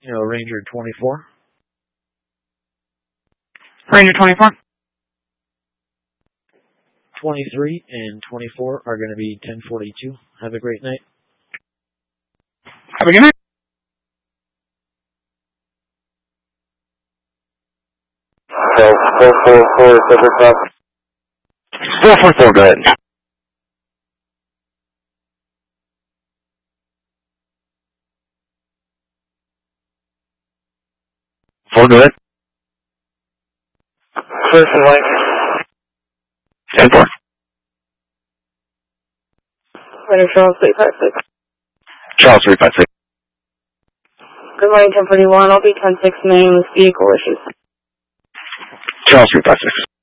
Ranger 24. Ranger 24. 23 and 24 are going to be 1042. Have a great night. Have a good night. 444, 444, go ahead. 4, go ahead. First and line. 10-4. Ranger Charles 356. Charles 356. Good morning, 1041. I'll be 10-6 name with vehicle issues. Charles 356.